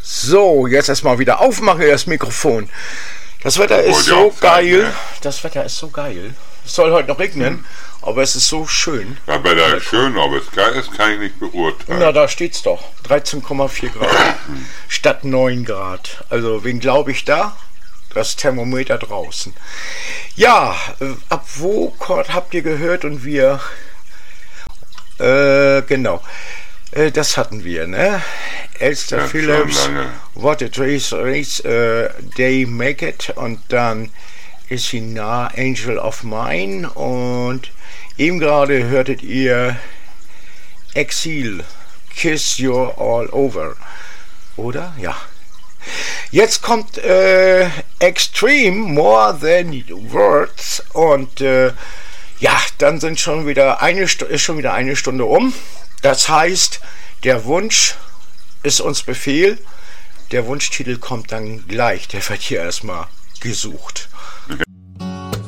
So, jetzt erstmal wieder aufmachen, das Mikrofon. Das Wetter ist so geil. Das Wetter ist so geil. Es soll heute noch regnen, aber es ist so schön. Ja, Wetter ist schön, aber es kann ich nicht beurteilen. Na, da steht's doch. 13,4 Grad statt 9 Grad. Also, wen glaube ich da? Das Thermometer draußen. Ja, ab wo habt ihr gehört und wir... genau. Das hatten wir, ne? Elster Ja, Phillips, What a Trace They Make It, und dann ist sie nah, Angel of Mine, und eben gerade hörtet ihr Exile, Kiss You're All Over, oder? Ja. Jetzt kommt Extreme, More Than Words, und ja, dann sind schon wieder ist schon wieder eine Stunde um. Das heißt, der Wunsch ist uns Befehl. Der Wunschtitel kommt dann gleich. Der wird hier erstmal gesucht.